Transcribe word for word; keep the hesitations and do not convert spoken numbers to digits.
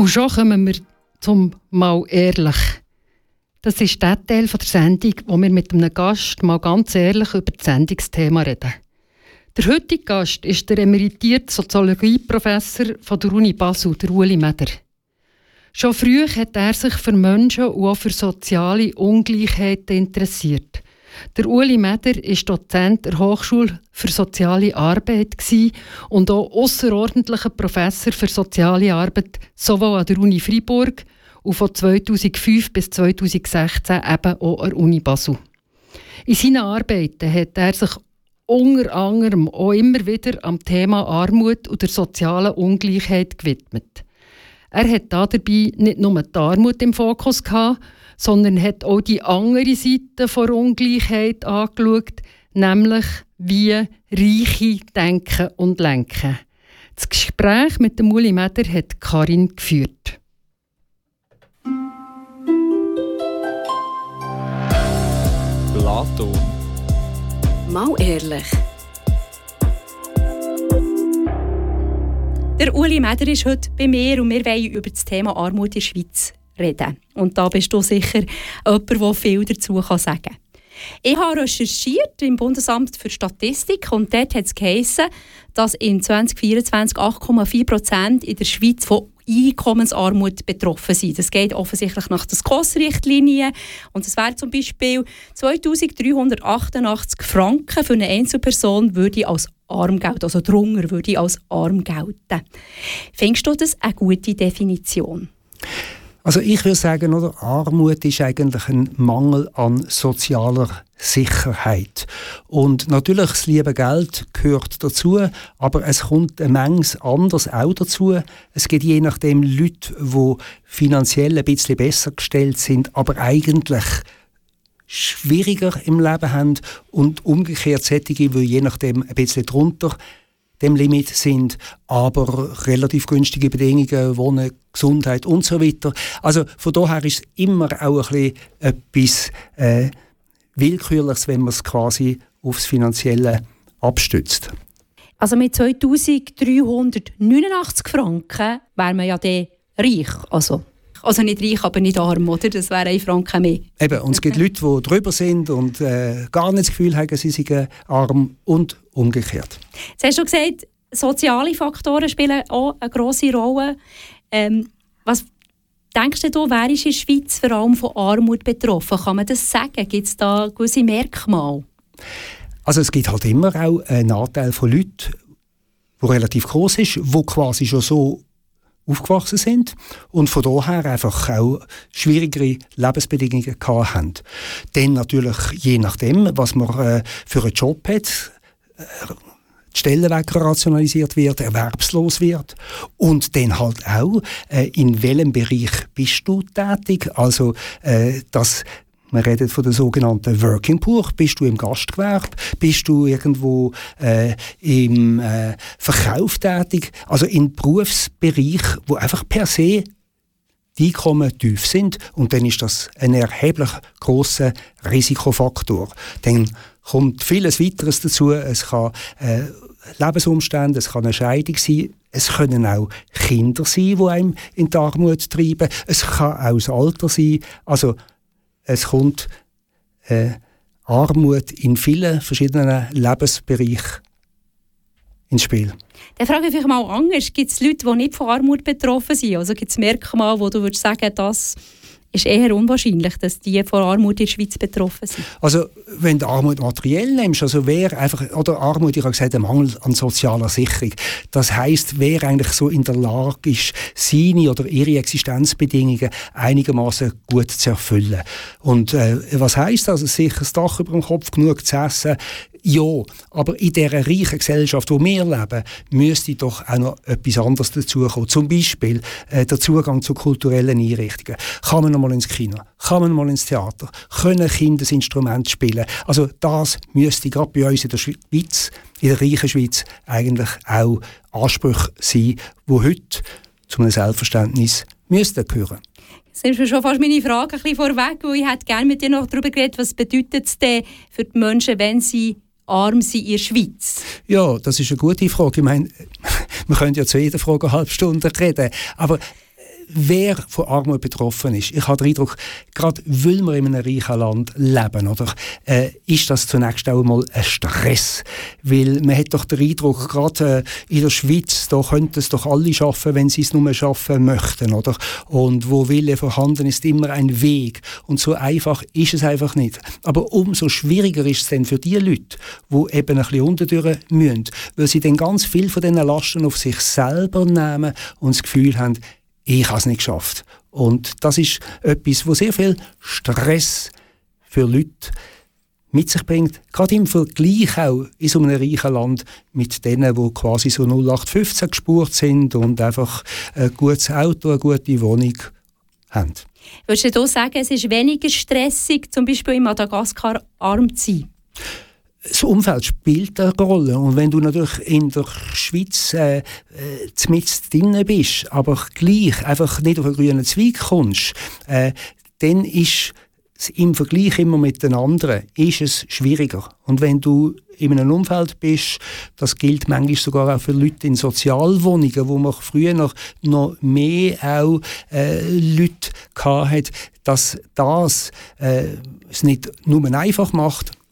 Und schon kommen wir zum «Mal ehrlich». Das ist der Teil der Sendung, wo wir mit einem Gast mal ganz ehrlich über das Sendungsthema reden. Der heutige Gast ist der emeritierte Soziologieprofessor von der Uni Basel, der Ueli Meder. Schon früh hat er sich für Menschen und auch für soziale Ungleichheiten interessiert. Der Ueli Meder war Dozent der Hochschule für soziale Arbeit und auch ausserordentlicher Professor für soziale Arbeit sowohl an der Uni Freiburg und von zweitausendfünf bis zweitausendsechzehn eben auch an der Uni Basel. In seinen Arbeiten hat er sich unter anderem auch immer wieder am Thema Armut und der sozialen Ungleichheit gewidmet. Er hat dabei nicht nur die Armut im Fokus gehabt, sondern hat auch die andere Seite der Ungleichheit angeschaut, nämlich wie Reiche denken und lenken. Das Gespräch mit dem Ueli Meder hat Karin geführt. Plato. Mal ehrlich. Der Ueli Meder ist heute bei mir und wir wollen über das Thema Armut in der Schweiz reden. Und da bist du sicher jemand, der viel dazu sagen kann. Ich habe recherchiert im Bundesamt für Statistik und dort hat es geheissen, dass in zwanzig vierundzwanzig acht Komma vier Prozent in der Schweiz von Einkommensarmut betroffen sind. Das geht offensichtlich nach den S K O S-Richtlinien. Und das wäre zum Beispiel zweitausenddreihundertachtundachtzig Franken für eine Einzelperson würde als arm gelten, also drunter würde als arm gelten. Findest du das eine gute Definition? Also ich würde sagen, oder, Armut ist eigentlich ein Mangel an sozialer Sicherheit. Und natürlich, das liebe Geld gehört dazu, aber es kommt eine Menge anderes auch dazu. Es gibt je nachdem Leute, die finanziell ein bisschen besser gestellt sind, aber eigentlich schwieriger im Leben haben und umgekehrt solche, die je nachdem ein bisschen drunter dem Limit sind, aber relativ günstige Bedingungen, Wohnen, Gesundheit und so weiter. Also von daher ist es immer auch ein bisschen etwas äh, Willkürliches, wenn man es quasi aufs Finanzielle abstützt. Also mit zweitausenddreihundertneunundachtzig Franken wäre man ja dann reich. Also, also nicht reich, aber nicht arm, oder? Das wäre ein Franken mehr. Eben, und es gibt Leute, die drüber sind und äh, gar nicht das Gefühl haben, sie seien arm und umgekehrt. Jetzt hast du gesagt, soziale Faktoren spielen auch eine grosse Rolle. Ähm, was denkst du, wer ist in der Schweiz vor allem von Armut betroffen? Kann man das sagen? Gibt es da gewisse Merkmale? Also es gibt halt immer auch einen Anteil von Leuten, der relativ gross ist, die quasi schon so aufgewachsen sind und von daher einfach auch schwierigere Lebensbedingungen gehabt haben. Dann natürlich, je nachdem, was man äh, für einen Job hat, äh, die Stellenweg rationalisiert wird, erwerbslos wird und dann halt auch, äh, in welchem Bereich bist du tätig, also äh, das wir reden von der sogenannten Working Poor. Bist du im Gastgewerbe? Bist du irgendwo äh, im äh, Verkauf tätig? Also in Berufsbereich, wo einfach per se die Einkommen tief sind. Und dann ist das ein erheblich grosser Risikofaktor. Dann kommt vieles weiteres dazu. Es kann äh, Lebensumstände, es kann eine Scheidung sein. Es können auch Kinder sein, die einem in die Armut treiben. Es kann auch das Alter sein. Also es kommt äh, Armut in vielen verschiedenen Lebensbereichen ins Spiel. Dann frage ich mich mal anders. Gibt es Leute, die nicht von Armut betroffen sind? Also gibt es Merkmale, wo du würdest sagen, das ist eher unwahrscheinlich, dass die von Armut in der Schweiz betroffen sind? Also wenn du Armut materiell nimmst, also wer einfach, oder Armut, ich habe gesagt, ein Mangel an sozialer Sicherung. Das heisst, wer eigentlich so in der Lage ist, seine oder ihre Existenzbedingungen einigermaßen gut zu erfüllen. Und äh, was heisst das? Ein sicheres Dach über dem Kopf, genug zu essen. Ja, aber in dieser reichen Gesellschaft, wo wir leben, müsste doch auch noch etwas anderes dazukommen. Zum Beispiel äh, der Zugang zu kulturellen Einrichtungen. Kann man noch mal ins Kino? Kann man mal ins Theater? Können Kinder das Instrument spielen? Also das müsste gerade bei uns in der Schweiz, in der reichen Schweiz, eigentlich auch Ansprüche sein, die heute zu einem Selbstverständnis müssten gehören. Jetzt nimmst du schon fast meine Frage ein bisschen vorweg, weil ich hätte gerne mit dir noch darüber geredet, was bedeutet es denn für die Menschen, wenn sie arm sind in der Schweiz? Ja, das ist eine gute Frage. Ich meine, wir können ja zu jeder Frage eine halbe Stunde reden, aber wer von Armut betroffen ist. Ich habe den Eindruck, gerade weil wir in einem reichen Land leben, oder, äh, ist das zunächst auch mal ein Stress. Weil man hat doch den Eindruck, gerade äh, in der Schweiz, da könnten es doch alle schaffen, wenn sie es nur schaffen möchten. Oder? Und wo Wille vorhanden ist, immer ein Weg. Und so einfach ist es einfach nicht. Aber umso schwieriger ist es dann für die Leute, die eben ein bisschen unterdurch müssen, weil sie dann ganz viel von diesen Lasten auf sich selber nehmen und das Gefühl haben, ich habe es nicht geschafft. Und das ist etwas, was sehr viel Stress für Leute mit sich bringt. Gerade im Vergleich auch in so einem reichen Land mit denen, die quasi so null acht fünfzehn gespurt sind und einfach ein gutes Auto, eine gute Wohnung haben. Würdest du sagen, es ist weniger stressig, zum Beispiel in Madagaskar arm zu sein? Das Umfeld spielt eine Rolle. Und wenn du natürlich in der Schweiz äh, äh, mit drin bist, aber gleich einfach nicht auf einen grünen Zweig kommst, äh, dann ist es im Vergleich immer mit den anderen ist es schwieriger. Und wenn du in einem Umfeld bist, das gilt manchmal sogar auch für Leute in Sozialwohnungen, wo man früher noch, noch mehr auch äh, Leute hatte, dass das äh, es nicht nur einfach macht,